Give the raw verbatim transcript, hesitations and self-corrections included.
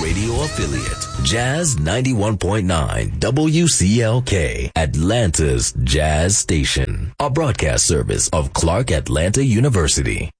radio affiliate, Jazz ninety-one point nine W C L K, Atlanta's Jazz Station, a broadcast service of Clark Atlanta University.